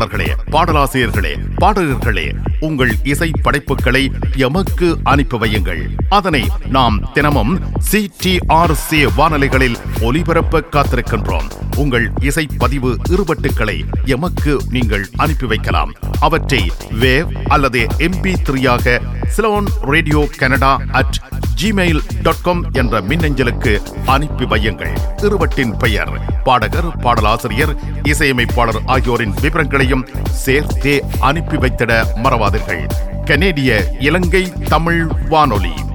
இசையமைப்பாளர்களே, பாடலாசிரியர்களே, பாடகர்களே, உங்கள் இசை படைப்புகளை எமக்கு அனுப்பி வையுங்கள். அதனை நாம் தினமும் CTRC வானொலிகளில் ஒலிபரப்ப காத்திருக்கின்றோம். உங்கள் இசை பதிவு இருவட்டுக்களை எமக்கு நீங்கள் அனுப்பி வைக்கலாம். அவற்றை வேவ் அல்லது MP3 Ceylon radio Canada @gmail.com என்ற மின்னஞ்சலுக்கு அனுப்பி வையுங்கள். இருவட்டின் பெயர், பாடகர், பாடலாசிரியர், இசையமைப்பாளர் ஆகியோரின் விவரங்களையும் சேர்த்தே அனுப்பி வைத்திட மறவாதீர்கள். கனேடிய இலங்கை தமிழ் வானொலி.